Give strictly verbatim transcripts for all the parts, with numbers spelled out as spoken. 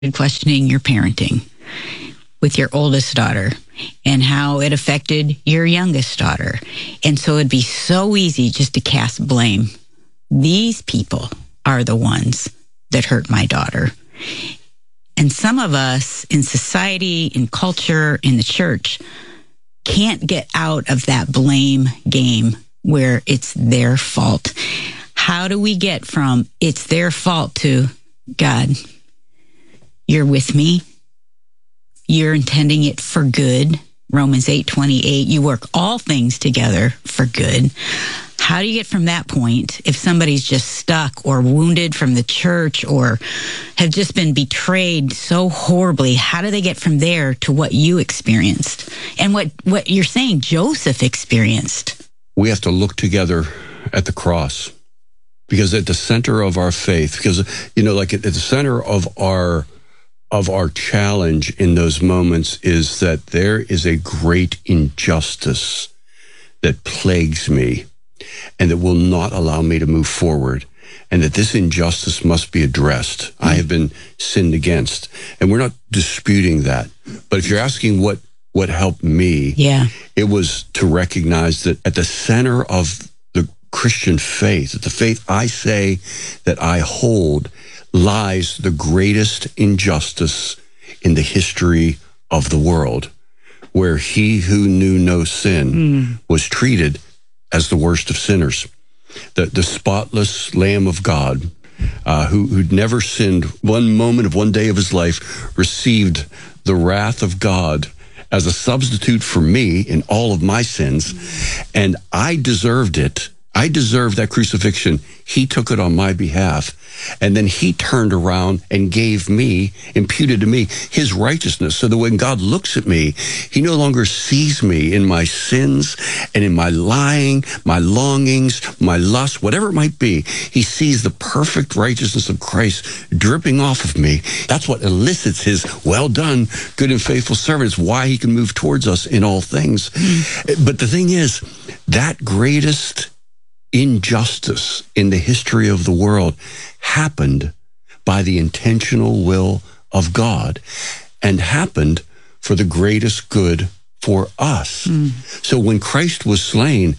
questioning your parenting with your oldest daughter and how it affected your youngest daughter. And so it'd be so easy just to cast blame. These people are the ones that hurt my daughter. And some of us in society, in culture, in the church, can't get out of that blame game where it's their fault. How do we get from it's their fault to, God, you're with me. You're intending it for good. Romans eight twenty-eight, you work all things together for good. How do you get from that point if somebody's just stuck or wounded from the church or have just been betrayed so horribly? How do they get from there to what you experienced and what, what you're saying Joseph experienced? We have to look together at the cross, because at the center of our faith, because, you know, like at the center of our of our challenge in those moments is that there is a great injustice that plagues me and that will not allow me to move forward, and that this injustice must be addressed. Mm-hmm. I have been sinned against, and we're not disputing that. But if you're asking what what helped me, yeah, it was to recognize that at the center of the Christian faith, the faith I say that I hold, lies the greatest injustice in the history of the world, where he who knew no sin mm. was treated as the worst of sinners. The, the spotless Lamb of God, uh, who, who'd never sinned one moment of one day of his life, received the wrath of God as a substitute for me in all of my sins. Mm. And I deserved it. I deserved that crucifixion. He took it on my behalf. And then he turned around and gave me, imputed to me, his righteousness, so that when God looks at me, he no longer sees me in my sins and in my lying, my longings, my lust, whatever it might be. He sees the perfect righteousness of Christ dripping off of me. That's what elicits his well done, good and faithful servant. It's why he can move towards us in all things. But the thing is, that greatest injustice in the history of the world happened by the intentional will of God, and happened for the greatest good for us. Mm. So when Christ was slain,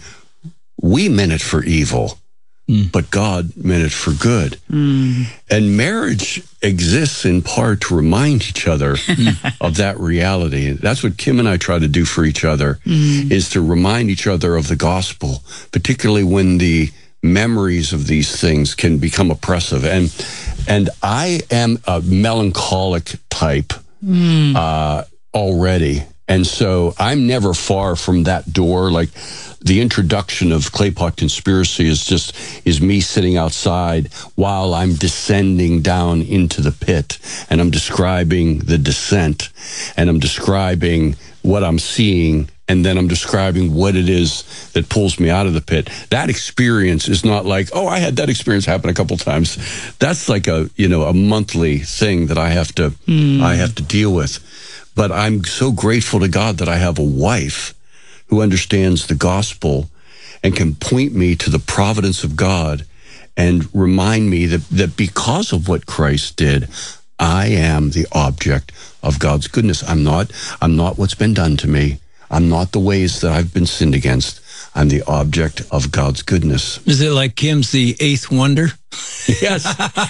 we meant it for evil, mm. but God meant it for good. Mm. And marriage exists in part to remind each other of that reality. That's what Kim and I try to do for each other, mm. is to remind each other of the gospel, particularly when the memories of these things can become oppressive. And and I am a melancholic type mm. uh, already. And so I'm never far from that door. Like the introduction of Claypot Conspiracy is just, is me sitting outside while I'm descending down into the pit. And I'm describing the descent. And I'm describing what I'm seeing. And then I'm describing what it is that pulls me out of the pit. That experience is not like, oh, I had that experience happen a couple times. That's like a, you know, a monthly thing that I have to, mm. I have to deal with. But I'm so grateful to God that I have a wife who understands the gospel and can point me to the providence of God and remind me that, that because of what Christ did, I am the object of God's goodness. I'm not, I'm not what's been done to me. I'm not the ways that I've been sinned against. I'm the object of God's goodness. Is it like Kim's the eighth wonder? Yes.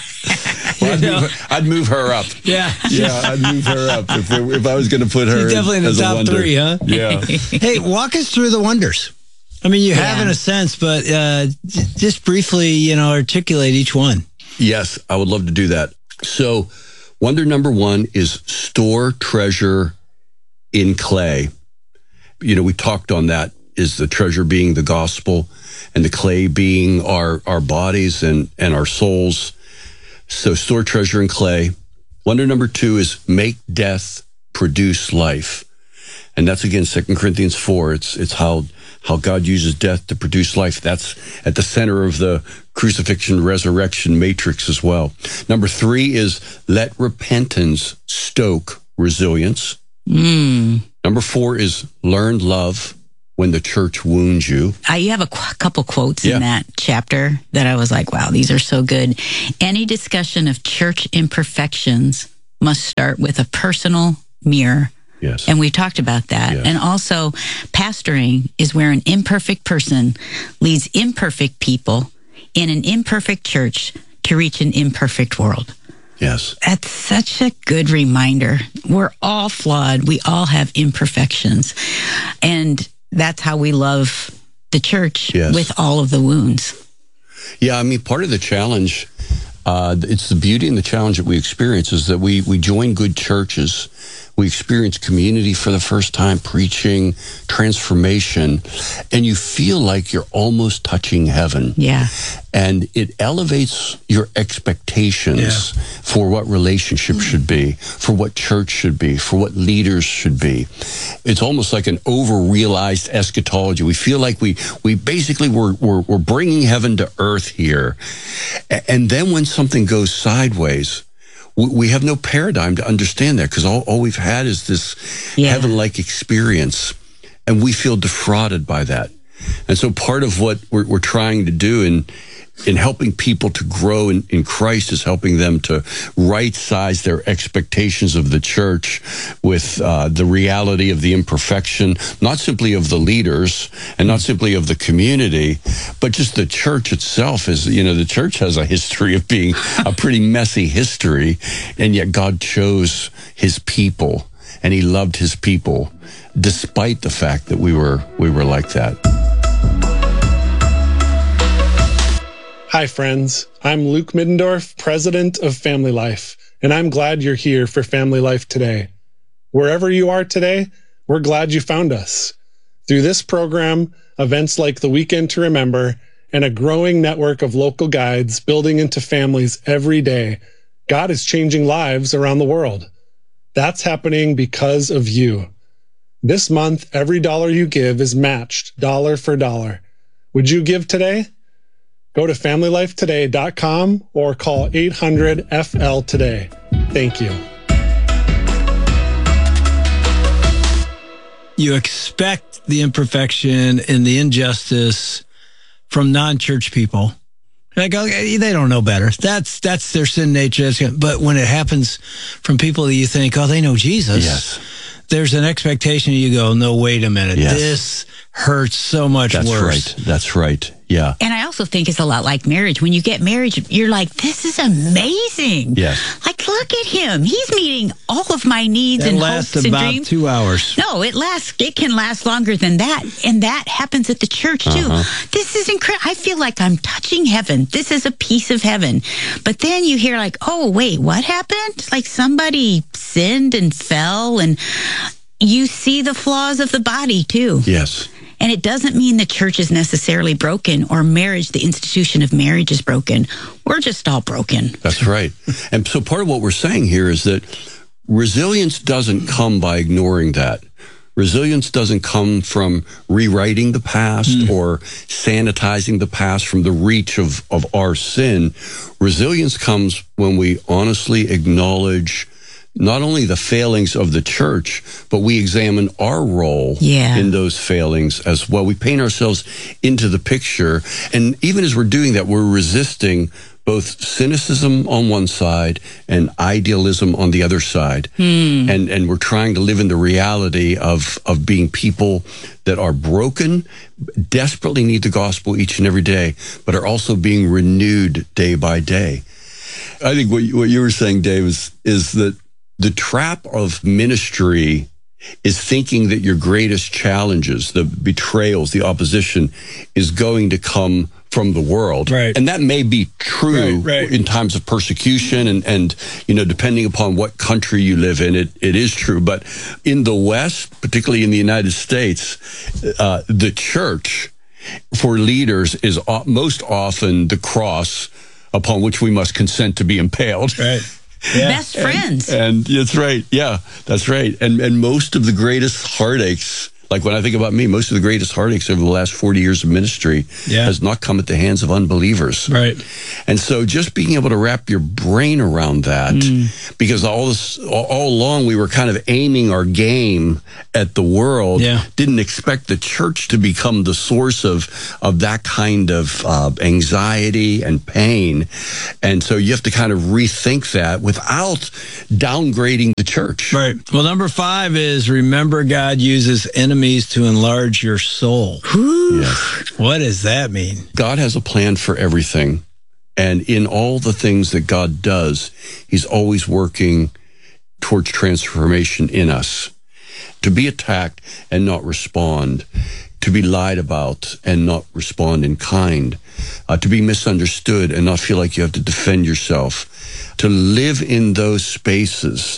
Well, I'd, move her, I'd move her up. Yeah. Yeah, I'd move her up if, if I was going to put her She's definitely in the as top a wonder. three, huh? Yeah. Hey, walk us through the wonders. I mean, you yeah. have in a sense, but uh, just briefly, you know, articulate each one. Yes, I would love to do that. So wonder number one is store treasure in clay. You know, we talked on that, is the treasure being the gospel and the clay being our, our bodies and, and our souls. So store treasure in clay. Wonder number two is make death produce life. And that's, again, Second Corinthians four. It's, it's how, how God uses death to produce life. That's at the center of the crucifixion, resurrection matrix as well. Number three is let repentance stoke resilience. Mm. Number four is learn love when the church wounds you. Uh, you have a qu- couple quotes yeah. in that chapter that I was like, wow, these are so good. Any discussion of church imperfections must start with a personal mirror. Yes. And we've talked about that. Yes. And also, pastoring is where an imperfect person leads imperfect people in an imperfect church to reach an imperfect world. Yes. That's such a good reminder. We're all flawed. We all have imperfections. And that's how we love the church, yes. with all of the wounds. Yeah, I mean, part of the challenge, uh, it's the beauty and the challenge that we experience is that we, we join good churches. We experience community for the first time, preaching, transformation, and you feel like you're almost touching heaven. Yeah. And it elevates your expectations yeah. for what relationship should be, for what church should be, for what leaders should be. It's almost like an over-realized eschatology. We feel like we we basically we're, we're, we're bringing heaven to earth here. And then when something goes sideways, we have no paradigm to understand that because all, all we've had is this yeah. heaven-like experience, and we feel defrauded by that. And so part of what we're, we're trying to do in in helping people to grow in, in Christ is helping them to right-size their expectations of the church with uh, the reality of the imperfection, not simply of the leaders and not simply of the community, but just the church itself. Is, you know, the church has a history of being a pretty messy history, and yet God chose his people, and he loved his people, despite the fact that we were we were like that. Hi, friends. I'm Luke Middendorf, president of Family Life, and I'm glad you're here for Family Life today. Wherever you are today, we're glad you found us. Through this program, events like the Weekend to Remember, and a growing network of local guides building into families every day, God is changing lives around the world. That's happening because of you. This month, every dollar you give is matched dollar for dollar. Would you give today? Go to family life today dot com or call eight hundred F L today. Thank you. You expect the imperfection and the injustice from non-church people. Like, okay, they don't know better. That's that's their sin nature. But when it happens from people that you think, oh, they know Jesus, yes. there's an expectation. You go, no, wait a minute. Yes. This hurts so much That's worse. That's right. That's right. Yeah. And I also think it's a lot like marriage. When you get married, you're like, this is amazing. Yes. Like, look at him. He's meeting all of my needs That and lasts hopes and about dreams. two hours. No, it lasts. It can last longer than that. And that happens at the church, too. Uh-huh. This is incredible. I feel like I'm touching heaven. This is a piece of heaven. But then you hear like, oh, wait, what happened? Like somebody sinned and fell, and you see the flaws of the body, too. Yes. And it doesn't mean the church is necessarily broken or marriage, the institution of marriage is broken. We're just all broken. That's right. And so part of what we're saying here is that resilience doesn't come by ignoring that. Resilience doesn't come from rewriting the past mm. or sanitizing the past from the reach of, of our sin. Resilience comes when we honestly acknowledge not only the failings of the church, but we examine our role yeah. in those failings as well. We paint ourselves into the picture. And even as we're doing that, we're resisting both cynicism on one side and idealism on the other side. Hmm. And and we're trying to live in the reality of, of being people that are broken, desperately need the gospel each and every day, but are also being renewed day by day. I think what you, what you were saying, Dave, is, is that the trap of ministry is thinking that your greatest challenges, the betrayals, the opposition, is going to come from the world. Right. And that may be true right, right. in times of persecution and, and, you know, depending upon what country you live in, it, it is true. But in the West, particularly in the United States, uh, the church for leaders is most often the cross upon which we must consent to be impaled. Right. Yeah. Best friends. And, and that's right. Yeah, that's right. And and most of the greatest heartaches, Like when I think about me, most of the greatest heartaches over the last forty years of ministry Yeah. has not come at the hands of unbelievers. Right. And so just being able to wrap your brain around that, because all this, all, all along we were kind of aiming our game at the world, Yeah. didn't expect the church to become the source of, of that kind of uh, anxiety and pain. And so you have to kind of rethink that without downgrading the church. Right. Well, number five is remember God uses enemies to enlarge your soul. Yes. What does that mean? God has a plan for everything. And in all the things that God does, he's always working towards transformation in us. To be attacked and not respond, to be lied about and not respond in kind, uh, to be misunderstood and not feel like you have to defend yourself, to live in those spaces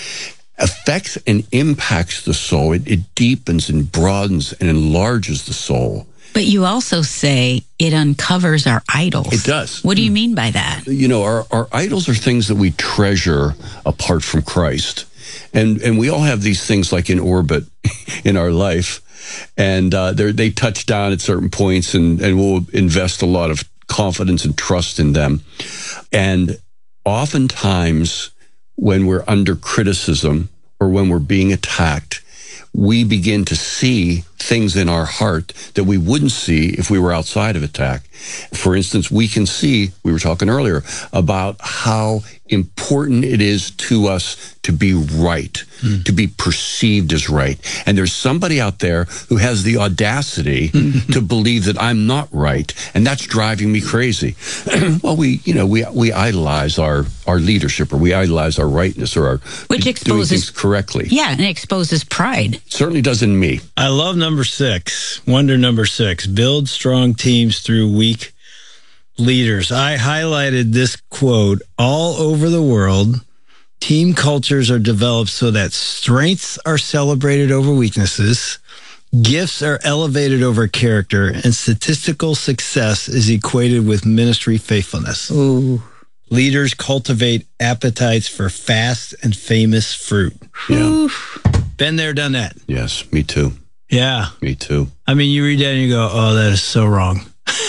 affects and impacts the soul. It, it deepens and broadens and enlarges the soul. But you also say it uncovers our idols. It does. What do you mean by that? You know, our, our idols are things that we treasure apart from Christ. And and we all have these things like in orbit in our life. And uh, they touch down at certain points, and, and we'll invest a lot of confidence and trust in them. And oftentimes when we're under criticism or when we're being attacked, we begin to see things in our heart that we wouldn't see if we were outside of attack. For instance, we can see, we were talking earlier, about how important it is to us to be right, mm. to be perceived as right. And there's somebody out there who has the audacity to believe that I'm not right, and that's driving me crazy. Well, we, you know, we we idolize our, our leadership, or we idolize our rightness, or our Which doing exposes things correctly. Yeah, and it exposes pride. Certainly does in me. I love number six. Wonder number six. Build strong teams through weak leaders. I highlighted this quote all over the world. Team cultures are developed so that strengths are celebrated over weaknesses, gifts are elevated over character, and statistical success is equated with ministry faithfulness. Ooh. Leaders cultivate appetites for fast and famous fruit. Yeah. Been there, done that. Yes, me too. Yeah. Me too. I mean, you read that and you go, oh, that is so wrong.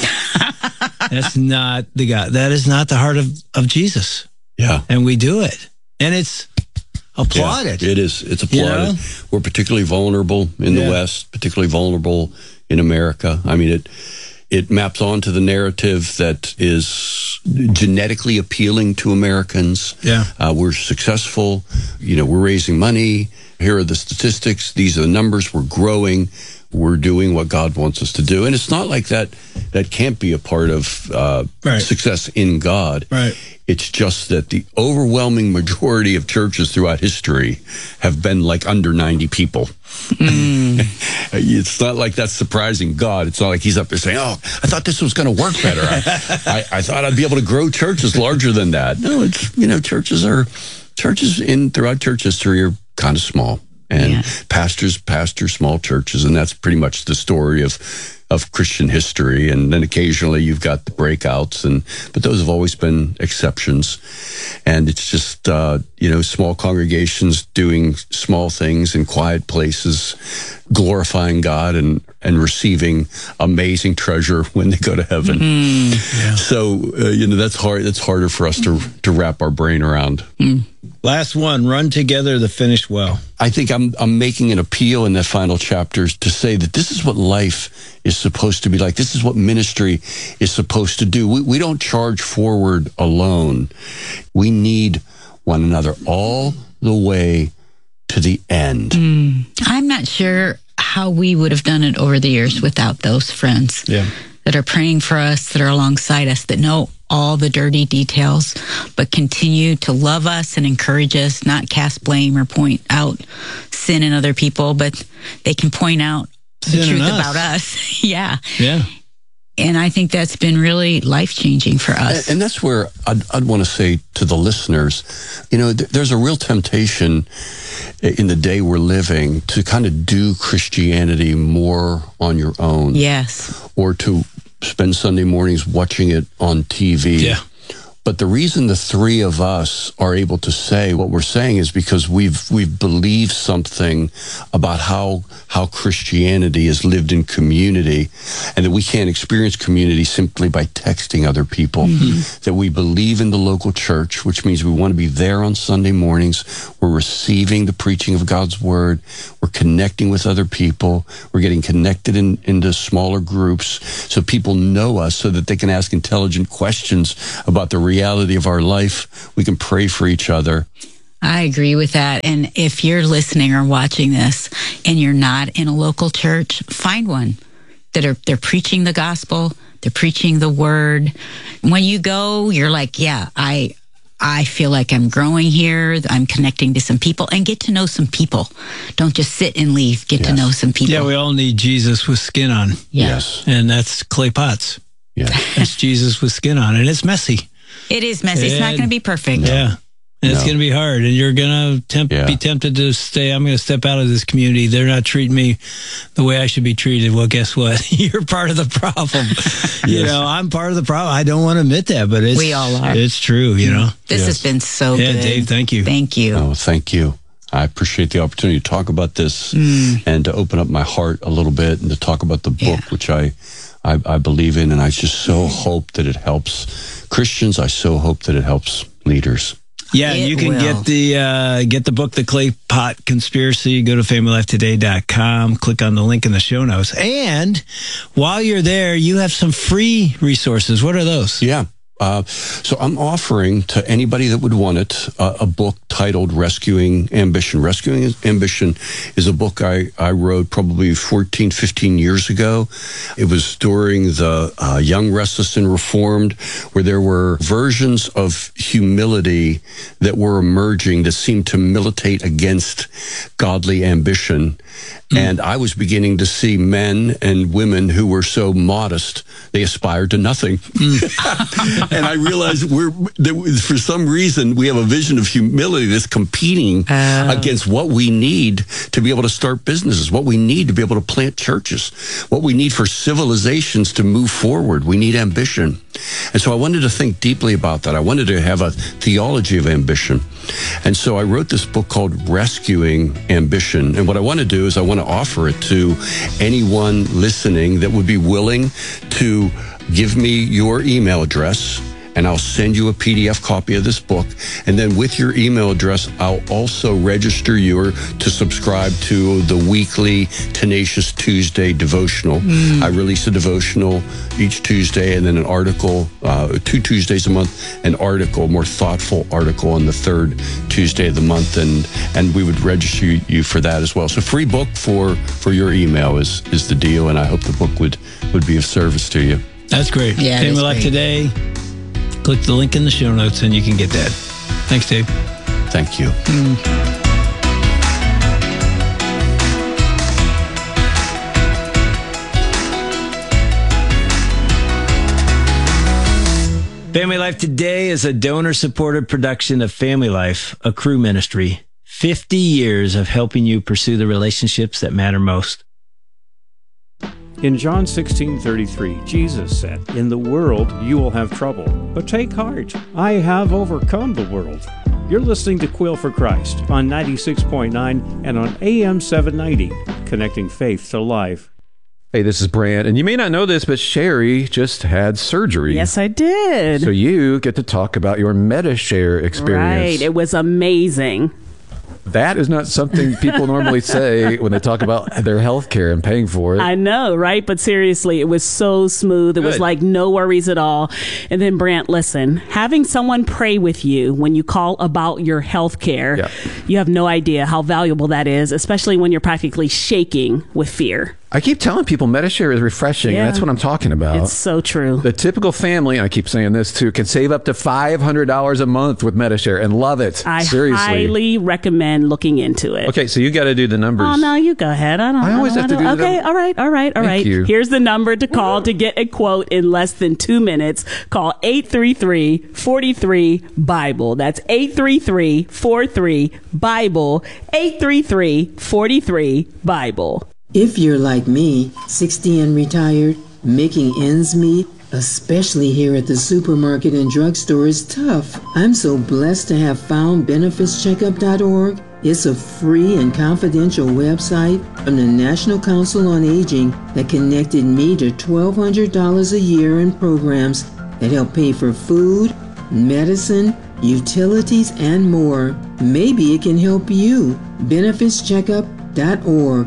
That's not the God. That is not the heart of, of Jesus. Yeah. And we do it. And it's applauded. Yeah, it is. It's applauded. You know? We're particularly vulnerable in Yeah. the West, particularly vulnerable in America. I mean, it it maps onto the narrative that is genetically appealing to Americans. Yeah. Uh, we're successful. You know, we're raising money. Here are the statistics. These are the numbers. We're growing. We're doing what God wants us to do. And it's not like that that can't be a part of uh, Right. success in God. Right. It's just that the overwhelming majority of churches throughout history have been like under ninety people. Mm. It's not like that's surprising God. It's not like he's up there saying, oh, I thought this was going to work better. I, I, I thought I'd be able to grow churches larger than that. No, it's, you know, churches are, churches in throughout church history are kind of small. And Yeah. pastors pastor small churches, and that's pretty much the story of of Christian history. And then occasionally you've got the breakouts, and but those have always been exceptions. And it's just uh, you know, small congregations doing small things in quiet places, glorifying God and and receiving amazing treasure when they go to heaven. Mm, yeah. So uh, you know, that's hard. That's harder for us to to wrap our brain around. Mm. Last one, run together to finish well. I think I'm I'm making an appeal in the final chapters to say that this is what life is supposed to be like. This is what ministry is supposed to do. We we don't charge forward alone. We need one another all the way to the end. Mm. I'm not sure how we would have done it over the years without those friends Yeah. that are praying for us, that are alongside us, that know all the dirty details, but continue to love us and encourage us, not cast blame or point out sin in other people, but they can point out the Sin in truth us. about us. Yeah. Yeah. And I think that's been really life-changing for us. And, and that's where I'd, I'd want to say to the listeners, you know, th- there's a real temptation in the day we're living to kind of do Christianity more on your own. Yes. Or to spend Sunday mornings watching it on T V. Yeah. But the reason the three of us are able to say what we're saying is because we've we've believed something about how how Christianity is lived in community, and that we can't experience community simply by texting other people. Mm-hmm. That we believe in the local church, which means we want to be there on Sunday mornings. We're receiving the preaching of God's word. We're connecting with other people. We're getting connected in, into smaller groups so people know us, so that they can ask intelligent questions about the reality of our life. We can pray for each other. I agree with that. And if you're listening or watching this and you're not in a local church, find one that are they're preaching the gospel, they're preaching the word. When you go, you're like, yeah, I I feel like I'm growing here. I'm connecting to some people, and get to know some people. Don't just sit and leave. Get yes. to know some people. Yeah, we all need Jesus with skin on. Yeah. Yes. And that's Clay Potts. Yeah. That's Jesus with skin on. And it's messy. It is messy. It's and, not going to be perfect. Yeah. And no. It's going to be hard. And you're going to tempt, yeah. be tempted to stay. I'm going to step out of this community. They're not treating me the way I should be treated. Well, guess what? You're part of the problem. yes. You know, I'm part of the problem. I don't want to admit that, but it's, we all are. It's true, you know. This yes. has been so yeah, good. Yeah, Dave, thank you. Thank you. Oh, thank you. I appreciate the opportunity to talk about this mm. and to open up my heart a little bit and to talk about the book, yeah. which I, I, I believe in. And I just so hope that it helps Christians. I so hope that it helps leaders. Yeah, it you can will. get the uh, get the book, The Clay Pot Conspiracy. Go to family life today dot com. Click on the link in the show notes. And while you're there, you have some free resources. What are those? Yeah. Uh, so I'm offering to anybody that would want it uh, a book titled Rescuing Ambition. Rescuing Ambition is a book I, I wrote probably fourteen, fifteen years ago. It was during the uh, Young, Restless, and Reformed, where there were versions of humility that were emerging that seemed to militate against godly ambition. And I was beginning to see men and women who were so modest, they aspired to nothing. Mm. And I realized we're, that for some reason, we have a vision of humility that's competing uh. against what we need to be able to start businesses, what we need to be able to plant churches, what we need for civilizations to move forward. We need ambition. And so I wanted to think deeply about that. I wanted to have a theology of ambition. And so I wrote this book called Rescuing Ambition. And what I want to do is I want to offer it to anyone listening that would be willing to give me your email address, and I'll send you a P D F copy of this book. And then with your email address, I'll also register you or to subscribe to the weekly Tenacious Tuesday devotional. Mm. I release a devotional each Tuesday, and then an article, uh, two Tuesdays a month, an article, more thoughtful article on the third Tuesday of the month. And and we would register you for that as well. So free book for, for your email is, is the deal. And I hope the book would, would be of service to you. That's great. Yeah, Family Life Today. Click the link in the show notes and you can get that. Thanks, Dave. Thank you. Mm. Family Life Today is a donor-supported production of Family Life, a crew ministry. fifty years of helping you pursue the relationships that matter most. In John sixteen thirty-three, Jesus said, "In the world you will have trouble, but take heart. I have overcome the world." You're listening to Quill for Christ on ninety-six point nine and on A M seven ninety, connecting faith to life. Hey, this is Brant, and you may not know this, but Sherry just had surgery. Yes, I did. So you get to talk about your MediShare experience. Right, it was amazing. That is not something people normally say when they talk about their health care and paying for it. I know, right? But seriously, it was so smooth. It Good. was like no worries at all. And then, Brant, listen, having someone pray with you when you call about your health care, yeah. you have no idea how valuable that is, especially when you're practically shaking with fear. I keep telling people MediShare is refreshing, yeah. and that's what I'm talking about. It's so true. The typical family, and I keep saying this too, can save up to five hundred dollars a month with MediShare and love it. I Seriously. highly recommend looking into it. Okay, so you got to do the numbers. Oh, no, you go ahead. I don't I always I don't, have to do Okay, the all right, all right, all Thank right. you. Here's the number to call to get a quote in less than two minutes. Call eight three three, four three, BIBLE. That's eight three three, four three, BIBLE. eight three three, four three, BIBLE. If you're like me, sixty and retired, making ends meet, especially here at the supermarket and drugstore, is tough. I'm so blessed to have found benefits checkup dot org. It's a free and confidential website from the National Council on Aging that connected me to twelve hundred dollars a year in programs that help pay for food, medicine, utilities, and more. Maybe it can help you. benefits checkup dot org.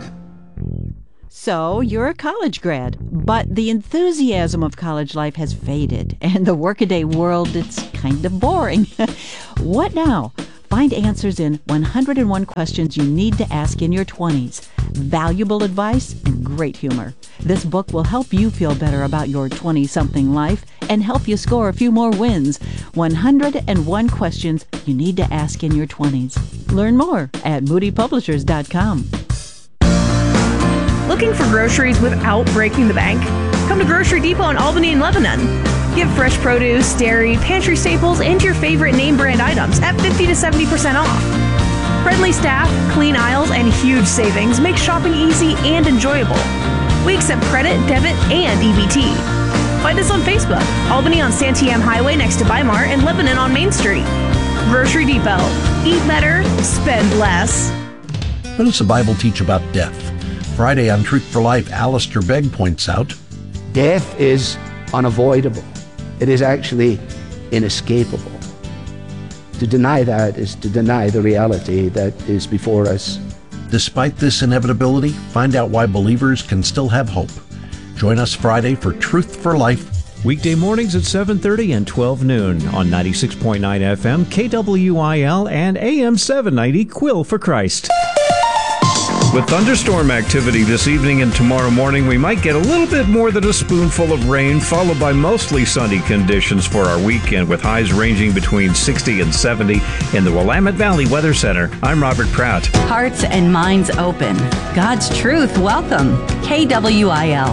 So, you're a college grad, but the enthusiasm of college life has faded, and the workaday world, it's kind of boring. What now? Find answers in one hundred one Questions You Need to Ask in Your twenties. Valuable advice and great humor. This book will help you feel better about your twenty-something life and help you score a few more wins. one hundred one Questions You Need to Ask in Your twenties. Learn more at moody publishers dot com. Looking for groceries without breaking the bank? Come to Grocery Depot in Albany and Lebanon. Get fresh produce, dairy, pantry staples, and your favorite name brand items at fifty to seventy percent off. Friendly staff, clean aisles, and huge savings make shopping easy and enjoyable. We accept credit, debit, and E B T. Find us on Facebook, Albany on Santiam Highway next to Weimar, and Lebanon on Main Street. Grocery Depot. Eat better, spend less. What does the Bible teach about death? Friday on Truth for Life, Alistair Begg points out, death is unavoidable. It is actually inescapable. To deny that is to deny the reality that is before us. Despite this inevitability, find out why believers can still have hope. Join us Friday for Truth for Life. Weekday mornings at seven thirty and twelve noon on ninety-six point nine F M, K W I L, and A M seven ninety, Quill for Christ. With thunderstorm activity this evening and tomorrow morning, we might get a little bit more than a spoonful of rain, followed by mostly sunny conditions for our weekend, with highs ranging between sixty and seventy in the Willamette Valley Weather Center. I'm Robert Pratt. Hearts and minds open. God's truth. Welcome. K W I L.